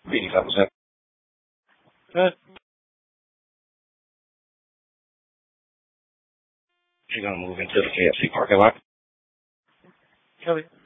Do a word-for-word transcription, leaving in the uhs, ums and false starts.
eighty-five percent. Good. You're going to move into the K F C parking lot. Kelly.